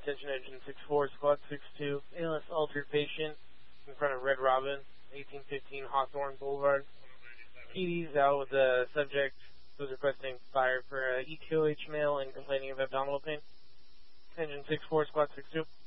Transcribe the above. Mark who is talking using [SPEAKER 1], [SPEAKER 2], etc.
[SPEAKER 1] Attention Engine 6-4, Squad 6-2, ALS altered patient in front of Red Robin, 1815 Hawthorne Boulevard. PD's out with the subject who's requesting fire for EQOH male and complaining of abdominal pain. Engine 6-4, Squad 6-2.